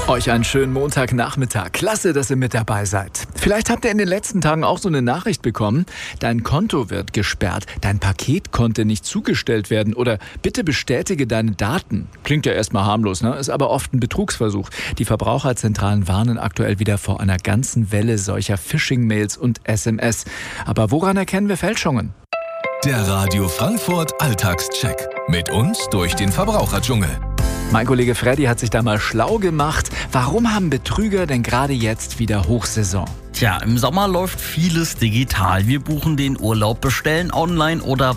Euch einen schönen Montagnachmittag. Klasse, dass ihr mit dabei seid. Vielleicht habt ihr in den letzten Tagen auch so eine Nachricht bekommen. Dein Konto wird gesperrt, dein Paket konnte nicht zugestellt werden oder bitte bestätige deine Daten. Klingt ja erstmal harmlos, ne? Ist aber oft ein Betrugsversuch. Die Verbraucherzentralen warnen aktuell wieder vor einer ganzen Welle solcher Phishing-Mails und SMS. Aber woran erkennen wir Fälschungen? Der Radio Frankfurt Alltagscheck. Mit uns durch den Verbraucherdschungel. Mein Kollege Freddy hat sich da mal schlau gemacht. Warum haben Betrüger denn gerade jetzt wieder Hochsaison? Tja, im Sommer läuft vieles digital. Wir buchen den Urlaub, bestellen online oder